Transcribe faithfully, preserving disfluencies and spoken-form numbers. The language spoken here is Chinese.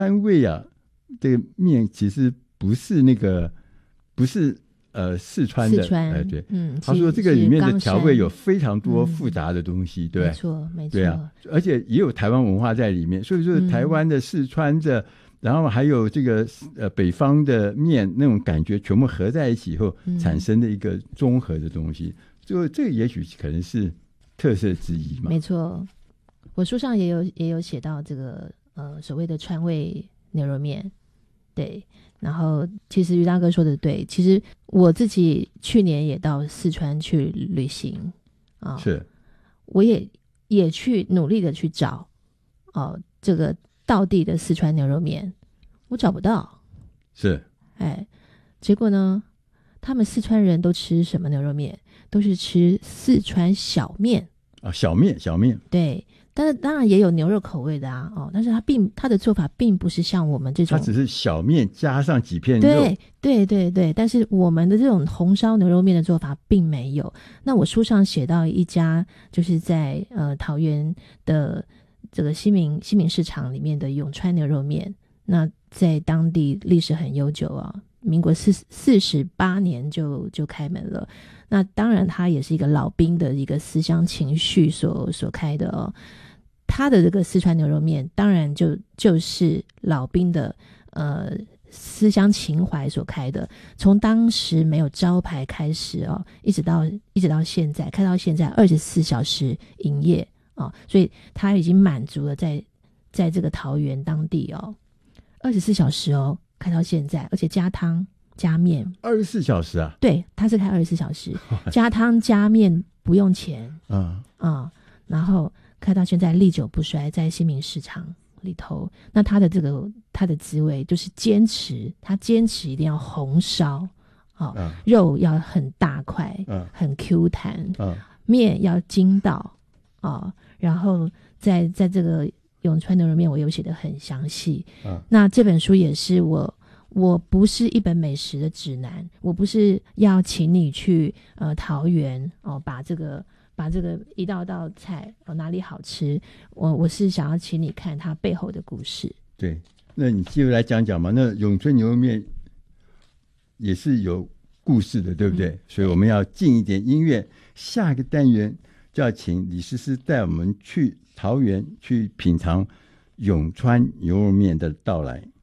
川味啊，这个面其实不是那个不是呃四川的， 四川， 呃、对， 嗯， 他说这个里面的调味有非常多复杂的东西，嗯、对， 没错，没错， 对啊，而且也有台湾文化在里面，所以说台湾的、四川的，嗯、然后还有这个呃北方的面那种感觉，全部合在一起以后、嗯、产生的一个综合的东西，就这个也许可能是特色之一嘛。 没错，我书上也有也有写到这个呃所谓的川味牛肉面，对。然后其实于大哥说的对，其实我自己去年也到四川去旅行啊， 是， 我也也去努力的去找哦、呃、这个道地的四川牛肉面，我找不到， 是， 哎，结果呢，他们四川人都吃什么牛肉面？都是吃四川小面啊，小面小面， 对。但是当然也有牛肉口味的啊，哦，但是它并它的做法并不是像我们这种， 它只是小面加上几片肉， 对对对对。但是我们的这种红烧牛肉面的做法并没有。那我书上写到一家就是在呃桃园的这个西民西民市场里面的永川牛肉面，那在当地历史很悠久啊，民国四四十八年就就开门了。那当然它也是一个老兵的一个思乡情绪所所开的哦。他的这个四川牛肉面当然就就是老兵的呃思乡情怀所开的，从当时没有招牌开始哦，一直到一直到现在，开到现在二十四小时营业哦，所以他已经满足了在在这个桃园当地哦，二十四小时哦，开到现在，而且加汤加面， 二十四小时啊？ 对，他是开二十四小时，加汤加面不用钱， 嗯啊、嗯，然后开到现在历久不衰，在新民市场里头。那他的这个他的滋味就是坚持，他坚持一定要红烧，哦，嗯、肉要很大块，嗯，很 Q 弹，嗯，面要筋道，哦，然后在在这个永川牛肉面，我有写得很详细。嗯，那这本书也是我。我不是一本美食的指南，我不是要请你去呃桃园哦，把这个把这个一道道菜哦哪里好吃，我我是想要请你看它背后的故事。 对，那你接着来讲讲嘛。那永春牛肉面也是有故事的，对不对？嗯、所以我们要进一点音乐。下一个单元就要请李诗诗带我们去桃园去品尝永川牛肉面的到来。